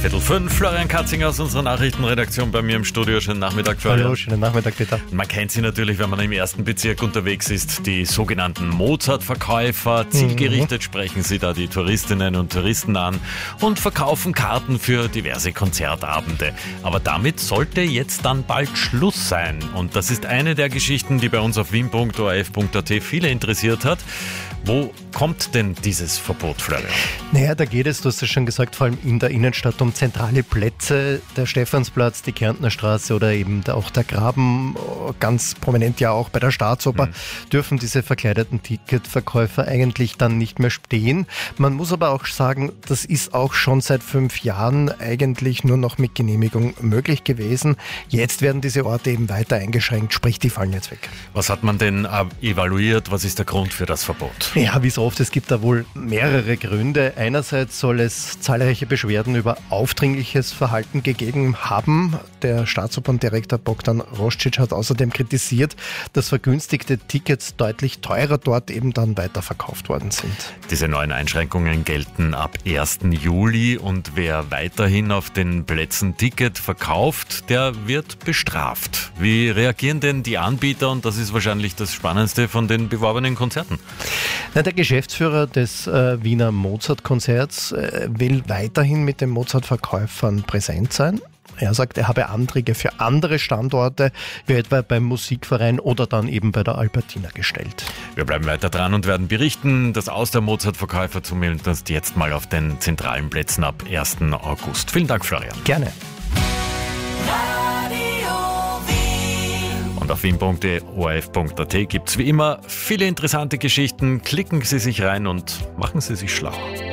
4:15, Florian Katzinger aus unserer Nachrichtenredaktion bei mir im Studio. Schönen Nachmittag, Florian. Hallo, schönen Nachmittag, Peter. Man kennt sie natürlich, wenn man im ersten Bezirk unterwegs ist, die sogenannten Mozart-Verkäufer. Zielgerichtet sprechen sie da die Touristinnen und Touristen an und verkaufen Karten für diverse Konzertabende. Aber damit sollte jetzt dann bald Schluss sein. Und das ist eine der Geschichten, die bei uns auf wien.orf.at viele interessiert hat. Wo kommt denn dieses Verbot, Florian? Naja, da geht es, du hast es schon gesagt, vor allem in der Innenstadt um zentrale Plätze, der Stephansplatz, die Kärntner Straße oder eben auch der Graben, ganz prominent ja auch bei der Staatsoper, dürfen diese verkleideten Ticketverkäufer eigentlich dann nicht mehr stehen. Man muss aber auch sagen, das ist auch schon seit 5 Jahren eigentlich nur noch mit Genehmigung möglich gewesen. Jetzt werden diese Orte eben weiter eingeschränkt, sprich die fallen jetzt weg. Was hat man denn evaluiert? Was ist der Grund für das Verbot? Ja, wie so oft, es gibt da wohl mehrere Gründe. Einerseits soll es zahlreiche Beschwerden über aufdringliches Verhalten gegeben haben. Der Staatsoperndirektor Bogdan Roscic hat außerdem kritisiert, dass vergünstigte Tickets deutlich teurer dort eben dann weiterverkauft worden sind. Diese neuen Einschränkungen gelten ab 1. Juli und wer weiterhin auf den Plätzen Ticket verkauft, der wird bestraft. Wie reagieren denn die Anbieter? Und das ist wahrscheinlich das Spannendste von den beworbenen Konzerten. Der Geschäftsführer des Wiener Mozart-Konzerts will weiterhin mit den Mozart-Verkäufern präsent sein. Er sagt, er habe Anträge für andere Standorte, wie etwa beim Musikverein oder dann eben bei der Albertina gestellt. Wir bleiben weiter dran und werden berichten, dass aus der Mozart-Verkäufer zumindest jetzt mal auf den zentralen Plätzen ab 1. August. Vielen Dank, Florian. Gerne. Und auf wien.orf.at gibt es wie immer viele interessante Geschichten. Klicken Sie sich rein und machen Sie sich schlau.